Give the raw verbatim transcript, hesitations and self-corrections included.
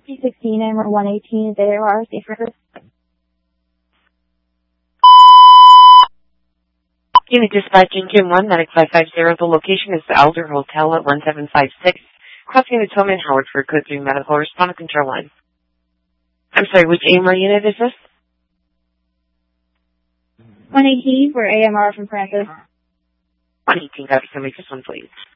P sixteen and one eighteen is A M R, safe record. Unit dispatching Kim one, Medic five five zero. The location is the Elder Hotel at one seven five six, crossing the Tillman Howard for code three medical. Respond to control line. I'm sorry, which A M R unit is this? one eighteen for A M R from Francis. one eighteen, copy. Somebody just one, please.